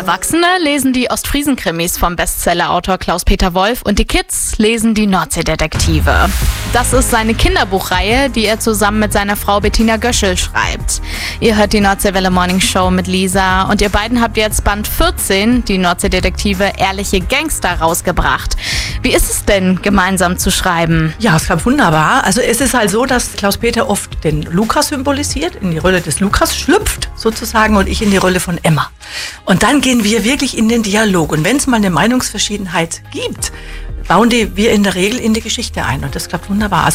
Erwachsene lesen die Ostfriesen-Krimis vom Bestsellerautor Klaus-Peter Wolf und die Kids lesen die Nordseedetektive. Das ist seine Kinderbuchreihe, die er zusammen mit seiner Frau Bettina Göschel schreibt. Ihr hört die Nordseewelle Morning Show mit Lisa und ihr beiden habt jetzt Band 14, die Nordseedetektive Ehrliche Gangster, rausgebracht. Wie ist es denn, gemeinsam zu schreiben? Ja, es klappt wunderbar. Also es ist halt so, dass Klaus-Peter oft den Lukas symbolisiert, in die Rolle des Lukas schlüpft sozusagen und ich in die Rolle von Emma. Und dann gehen wir wirklich in den Dialog. Und wenn es mal eine Meinungsverschiedenheit gibt, bauen wir in der Regel in die Geschichte ein. Und das klappt wunderbar.